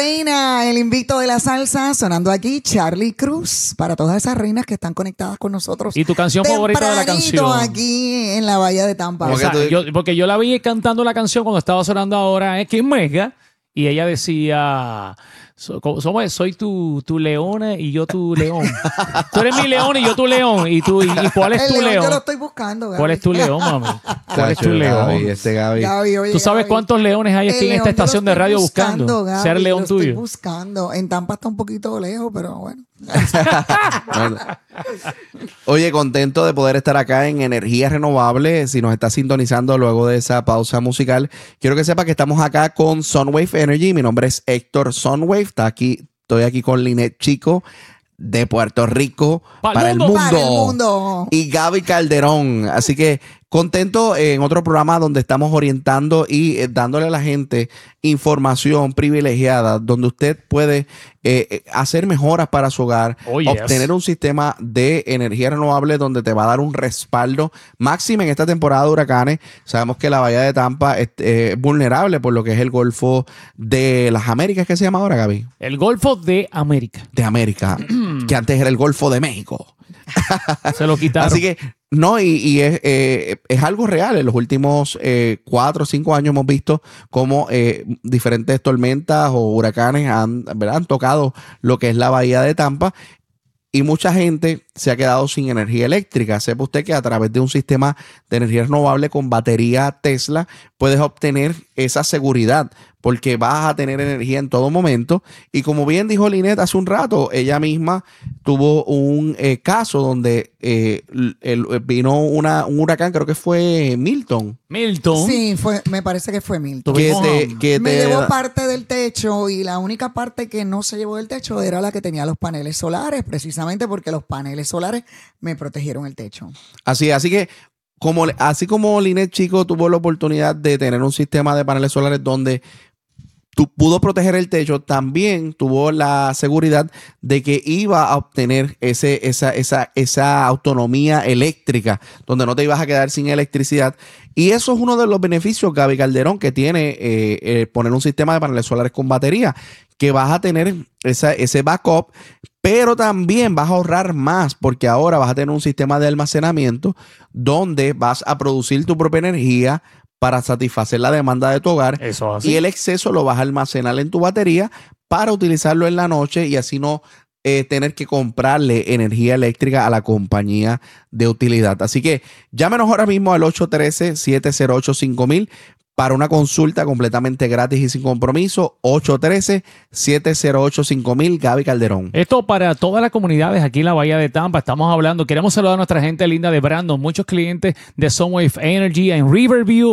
reina, el invicto de la salsa, sonando aquí, Charlie Cruz, para todas esas reinas que están conectadas con nosotros. ¿Y tu canción favorita de la canción? Aquí en la Bahía de Tampa. O sea, porque yo la vi cantando la canción cuando estaba sonando ahora Kim Mega, y ella decía... soy tu leona y yo tu león. Tú eres mi león y yo tu león. ¿Y cuál es tu león? Yo lo estoy buscando, Gaby. ¿Cuál es tu león, mami? ¿Cuál es tu león? Gaby, oye, ¿Tú sabes cuántos leones hay aquí en esta estación de radio buscando Gaby, ser león tuyo? Estoy buscando. En Tampa está un poquito lejos, pero bueno. Oye, contento de poder estar acá en Energía Renovable. Si nos está sintonizando luego de esa pausa musical, quiero que sepa que estamos acá con Sunwave Energy. Mi nombre es Héctor Sunwave. Estoy aquí con Lynette Chico de Puerto Rico para el mundo. Y Gaby Calderón. Así que contento en otro programa donde estamos orientando y dándole a la gente información privilegiada, donde usted puede hacer mejoras para su hogar, obtener un sistema de energía renovable donde te va a dar un respaldo máximo en esta temporada de huracanes. Sabemos que la Bahía de Tampa es vulnerable por lo que es el Golfo de las Américas. ¿Qué se llama ahora, Gaby? El Golfo de América. De América, que antes era el Golfo de México. Se lo quitaron. Así que no, y es algo real. En los últimos 4 o 5 años hemos visto cómo diferentes tormentas o huracanes han tocado lo que es la Bahía de Tampa. Y mucha gente se ha quedado sin energía eléctrica. Sepa usted que a través de un sistema de energía renovable con batería Tesla puedes obtener esa seguridad porque vas a tener energía en todo momento. Y como bien dijo Lynette hace un rato, ella misma tuvo un caso donde vino un huracán, creo que fue Milton. Sí, me parece que fue Milton. Me llevó parte del techo y la única parte que no se llevó del techo era la que tenía los paneles solares, precisamente porque los paneles solares me protegieron el techo. Así que así como Lynette Chico tuvo la oportunidad de tener un sistema de paneles solares donde pudo proteger el techo, también tuvo la seguridad de que iba a obtener esa autonomía eléctrica, donde no te ibas a quedar sin electricidad. Y eso es uno de los beneficios, Gaby Calderón, que tiene poner un sistema de paneles solares con batería, que vas a tener ese backup, pero también vas a ahorrar más porque ahora vas a tener un sistema de almacenamiento donde vas a producir tu propia energía para satisfacer la demanda de tu hogar. Y el exceso lo vas a almacenar en tu batería para utilizarlo en la noche y así no tener que comprarle energía eléctrica a la compañía de utilidad. Así que llámenos ahora mismo al 813-708-5000 para una consulta completamente gratis y sin compromiso. 813-708-5000, Gaby Calderón. Esto para todas las comunidades aquí en la Bahía de Tampa. Estamos hablando, queremos saludar a nuestra gente linda de Brandon, muchos clientes de Sunwave Energy en Riverview,